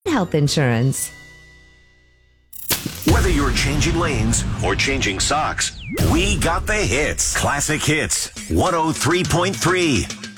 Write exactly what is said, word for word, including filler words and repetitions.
health insurance. Whether you're changing lanes or changing socks, we got the hits. Classic Hits, one oh three point three.